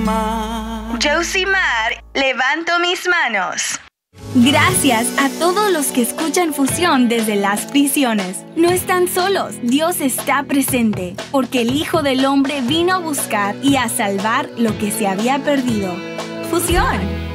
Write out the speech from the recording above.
Josimar, levanto mis manos. Gracias a todos los que escuchan Fusión desde las prisiones. No están solos, Dios está presente, porque el Hijo del Hombre vino a buscar y a salvar lo que se había perdido. Fusión.